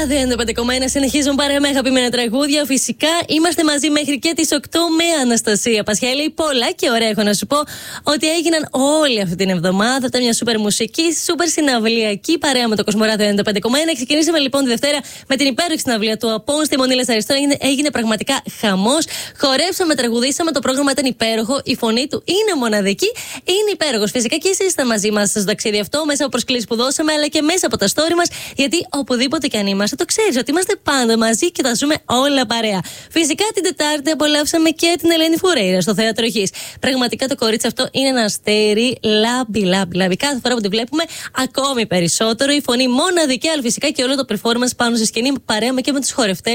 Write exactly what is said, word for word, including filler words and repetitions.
Κοσμοράδιο ενενήντα πέντε κόμμα ένα συνεχίζουν παρέα με αγαπημένα τραγούδια. Φυσικά είμαστε μαζί μέχρι και τις οκτώ με Αναστασία Πασχέλη. Πολλά και ωραία έχω να σου πω ότι έγιναν όλη αυτή την εβδομάδα. Ήταν μια σούπερ μουσική, σούπερ συναυλιακή παρέα με το Κοσμοράδιο ενενήντα πέντε κόμμα ένα. Ξεκινήσαμε λοιπόν τη Δευτέρα με την υπέροχη συναυλία του Απόν στη Μονή Λαζαριστών. Έγινε, έγινε πραγματικά χαμός. Χορέψαμε, τραγουδήσαμε, το πρόγραμμα ήταν υπέροχο. Η φωνή του είναι μοναδική, είναι υπέροχος. Φυσικά και εσείς είστε μαζί μας στο ταξίδι αυτό, μέσα από προσκλήσεις που δώσαμε, αλλά και μέσα από τα story μας. Γιατί οπουδήποτε κι αν είμαστε, το ξέρεις ότι είμαστε πάντα μαζί και τα ζούμε όλα παρέα. Φυσικά την Τετάρτη απολαύσαμε και την Ελένη Φουρέιρα στο Θέατρο Χης. Πραγματικά το κορίτσι αυτό είναι ένα αστέρι, λάμπη, λάμπη, λάμπη. Κάθε φορά που τη βλέπουμε, ακόμη περισσότερο. Η φωνή μοναδική, αλλά φυσικά και όλο το performance πάνω στη σκηνή, παρέα και με τους χορευτές.